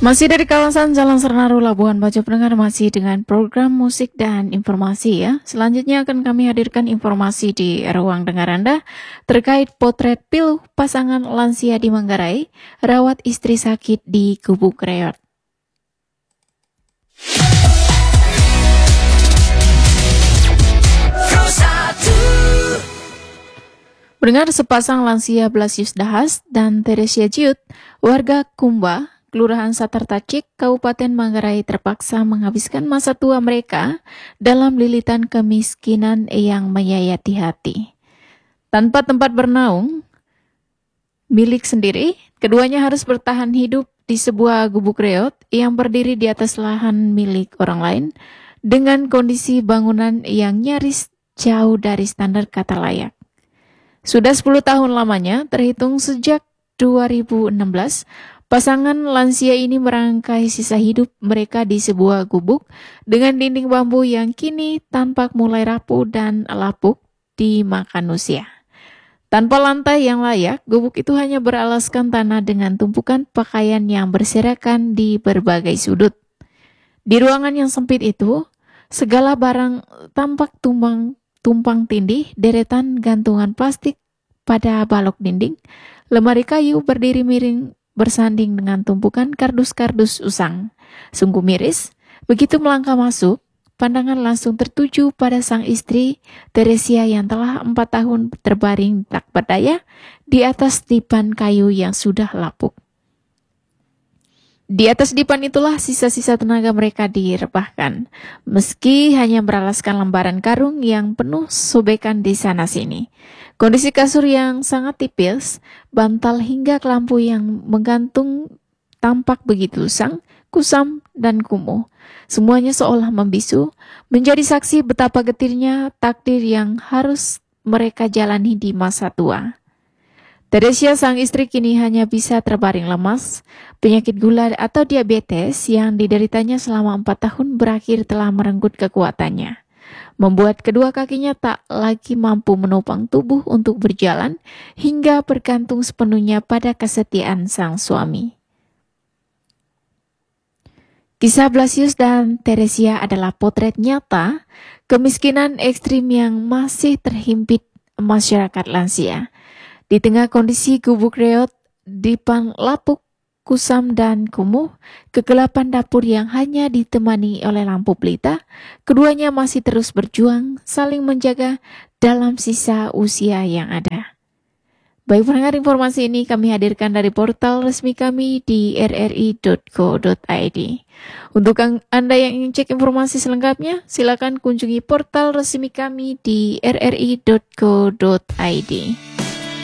Masih dari kawasan Jalan Sernaru, Labuhan Bajo, pendengar masih dengan program musik dan informasi ya. Selanjutnya akan kami hadirkan informasi di ruang dengar Anda terkait potret pilu pasangan lansia di Manggarai, rawat istri sakit di Gubuk Reot. Pendengar, sepasang lansia Blasius Dahas dan Teresia Jiut, warga Kumba, Kelurahan Satartacik, Kabupaten Manggarai terpaksa menghabiskan masa tua mereka dalam lilitan kemiskinan yang menyayati hati. Tanpa tempat bernaung milik sendiri, keduanya harus bertahan hidup di sebuah gubuk reot yang berdiri di atas lahan milik orang lain dengan kondisi bangunan yang nyaris jauh dari standar kata layak. Sudah 10 tahun lamanya, terhitung sejak 2016, pasangan lansia ini merangkai sisa hidup mereka di sebuah gubuk dengan dinding bambu yang kini tampak mulai rapuh dan lapuk dimakan usia. Tanpa lantai yang layak, gubuk itu hanya beralaskan tanah dengan tumpukan pakaian yang berserakan di berbagai sudut. Di ruangan yang sempit itu, segala barang tampak tumpang tindih, deretan gantungan plastik pada balok dinding, lemari kayu berdiri miring bersanding dengan tumpukan kardus-kardus usang. Sungguh miris, begitu melangkah masuk, pandangan langsung tertuju pada sang istri, Teresia, yang telah 4 tahun terbaring tak berdaya di atas dipan kayu yang sudah lapuk. Di atas dipan itulah sisa-sisa tenaga mereka direbahkan, meski hanya beralaskan lembaran karung yang penuh sobekan di sana-sini. Kondisi kasur yang sangat tipis, bantal hingga ke lampu yang menggantung tampak begitu usang, kusam, dan kumuh. Semuanya seolah membisu, menjadi saksi betapa getirnya takdir yang harus mereka jalani di masa tua. Teresia, sang istri, kini hanya bisa terbaring lemas. Penyakit gula atau diabetes yang dideritanya selama 4 tahun berakhir telah merenggut kekuatannya, membuat kedua kakinya tak lagi mampu menopang tubuh untuk berjalan hingga bergantung sepenuhnya pada kesetiaan sang suami. Kisah Blasius dan Teresia adalah potret nyata kemiskinan ekstrim yang masih terhimpit masyarakat lansia. Di tengah kondisi gubuk reot, dipan lapuk, kusam, dan kumuh, kegelapan dapur yang hanya ditemani oleh lampu pelita, keduanya masih terus berjuang saling menjaga dalam sisa usia yang ada. Baik pendengar, informasi ini kami hadirkan dari portal resmi kami di rri.co.id. Untuk Anda yang ingin cek informasi selengkapnya, silakan kunjungi portal resmi kami di rri.co.id.